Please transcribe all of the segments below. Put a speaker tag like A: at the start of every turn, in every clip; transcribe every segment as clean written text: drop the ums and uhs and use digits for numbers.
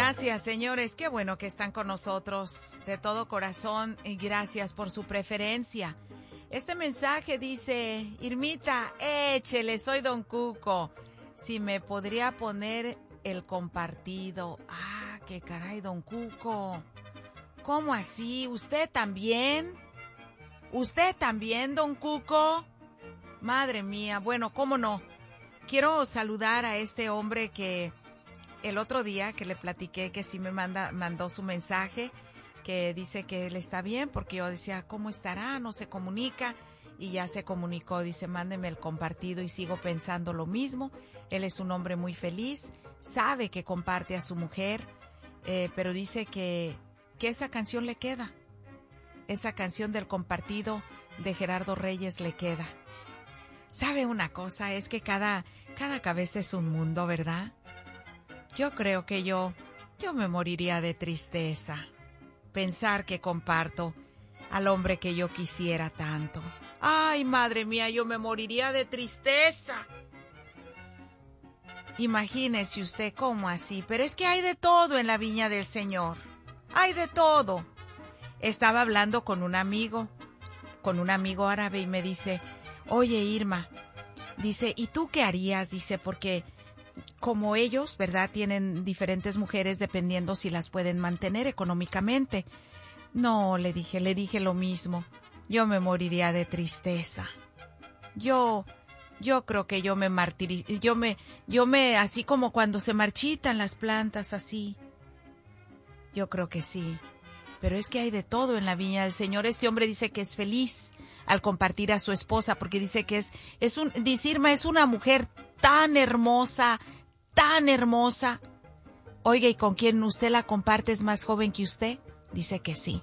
A: Gracias, señores. Qué bueno que están con nosotros de todo corazón y gracias por su preferencia. Este mensaje dice: Irmita, échele, soy Don Cuco. Si me podría poner el compartido. Ah, qué caray, Don Cuco. ¿Cómo así? ¿Usted también? ¿Usted también, Don Cuco? Madre mía, bueno, ¿cómo no? Quiero saludar a este hombre que el otro día que le platiqué que sí me mandó su mensaje, que dice que él está bien, porque yo decía, ¿cómo estará? No se comunica, y ya se comunicó, dice, mándeme el compartido, y sigo pensando lo mismo. Él es un hombre muy feliz, sabe que comparte a su mujer, pero dice que esa canción le queda, esa canción del compartido de Gerardo Reyes le queda. ¿Sabe una cosa? Es que cada cabeza es un mundo, ¿verdad? Yo creo que yo me moriría de tristeza. Pensar que comparto al hombre que yo quisiera tanto. Ay, madre mía, yo me moriría de tristeza. Imagínese usted cómo así, pero es que hay de todo en la viña del Señor. Hay de todo. Estaba hablando con un amigo árabe y me dice, oye Irma, dice, ¿y tú qué harías? Dice, porque como ellos, ¿verdad? Tienen diferentes mujeres dependiendo si las pueden mantener económicamente. No, le dije lo mismo. Yo me moriría de tristeza. Yo creo que yo me martirizaría. Yo me, así como cuando se marchitan las plantas, así. Yo creo que sí. Pero es que hay de todo en la viña del Señor. Este hombre dice que es feliz al compartir a su esposa, porque dice que dice Irma, es una mujer tan hermosa. Oiga, ¿y con quién usted la comparte es más joven que usted? Dice que sí.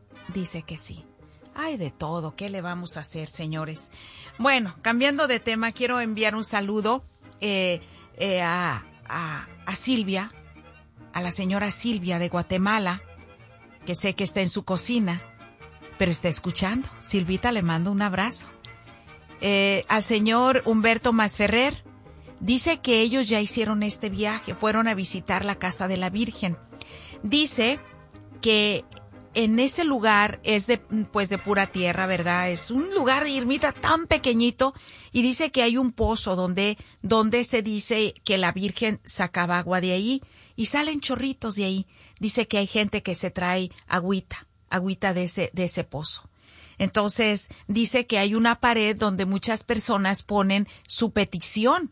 A: Hay de todo, ¿qué le vamos a hacer, señores? Bueno, cambiando de tema, quiero enviar un saludo a Silvia, a la señora Silvia de Guatemala, que sé que está en su cocina, pero está escuchando. Silvita, le mando un abrazo. Al señor Humberto Masferrer, dice que ellos ya hicieron este viaje, fueron a visitar la Casa de la Virgen. Dice que en ese lugar es de pura tierra, ¿verdad? Es un lugar, Irmita, tan pequeñito, y dice que hay un pozo donde se dice que la Virgen sacaba agua de ahí y salen chorritos de ahí. Dice que hay gente que se trae agüita de ese pozo. Entonces, dice que hay una pared donde muchas personas ponen su petición,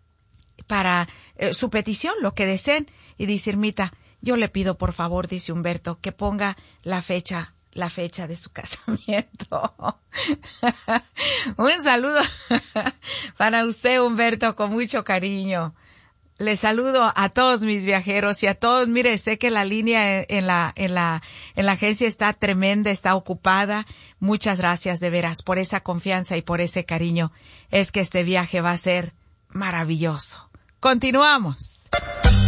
A: lo que deseen. Y dice, Irmita, yo le pido por favor, dice Humberto, que ponga la fecha de su casamiento. Un saludo para usted, Humberto, con mucho cariño. Le saludo a todos mis viajeros y a todos. Mire, sé que la línea en la agencia está tremenda, está ocupada. Muchas gracias de veras por esa confianza y por ese cariño. Es que este viaje va a ser maravilloso. Continuamos.